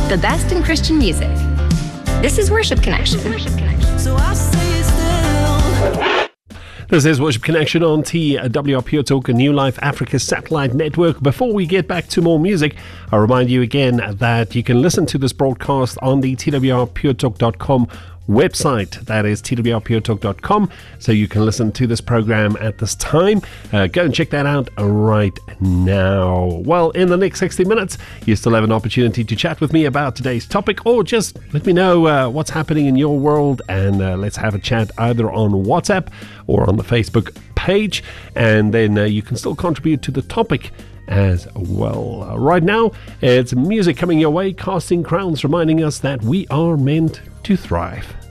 the best in Christian music. This is Worship Connection. So I say still. This is Worship Connection on TWR Pure Talk, a New Life Africa satellite network. Before we get back to more music, I'll remind you again that you can listen to this broadcast on the twrpuretalk.com website. That is twrpuretalk.com, so you can listen to this program at this time. Go and check that out right now. Well, in the next 60 minutes, you still have an opportunity to chat with me about today's topic, or just let me know what's happening in your world, and let's have a chat either on WhatsApp or on the Facebook page, and then you can still contribute to the topic as well. Right now, it's music coming your way. Casting Crowns reminding us that we are meant to thrive.